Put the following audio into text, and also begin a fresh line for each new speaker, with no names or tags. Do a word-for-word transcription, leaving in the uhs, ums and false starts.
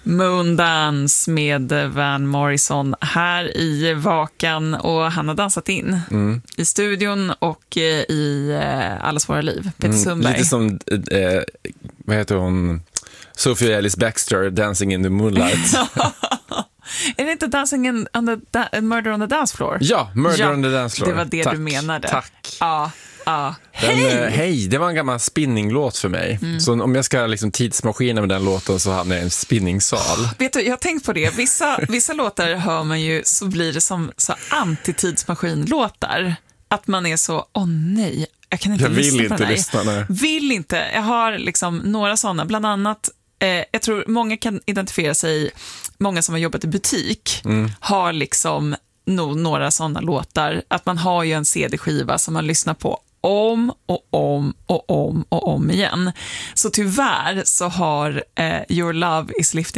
Moondance med Van Morrison här i Vakan, och han har dansat in mm. i studion och i eh, Allas våra liv. Peter mm, Sundberg.
Lite som, eh, vad heter hon? Sophie Ellis Baxter, Dancing in the Moonlight.
Är det inte Dancing in on the da- Murder on the Dance Floor?
Ja, Murder
ja,
on the Dance Floor.
Det var det
Tack.
du menade.
Tack.
Ja. Ah,
den,
hej!
Eh, hej, det var en gammal spinninglåt för mig. Mm. Så om jag ska liksom tidsmaskina med den låten så hamnar jag i en spinningsal.
Vet du, jag har tänkt på det. Vissa, vissa låtar hör man ju, så blir det som så anti-tidsmaskin-låtar. Att man är så, åh nej, jag kan inte
jag
lyssna
vill
på
inte
den här.
lyssna, nej.
Vill inte. Jag har liksom några sådana, bland annat, eh, jag tror många kan identifiera sig, många som har jobbat i butik mm. har liksom nog några sådana låtar. Att man har ju en C D-skiva som man lyssnar på om och om och om och om igen. Så tyvärr så har eh, Your Love is Lifting